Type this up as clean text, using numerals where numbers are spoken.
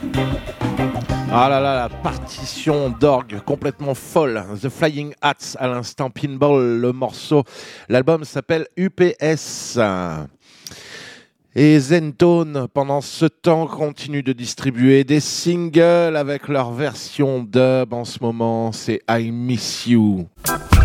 Ah là là, la partition d'orgue complètement folle. The Flying Hats à l'instant, Pinball, le morceau. L'album s'appelle UPS. Et Zentone, pendant ce temps, continue de distribuer des singles avec leur version dub en ce moment. C'est I Miss You.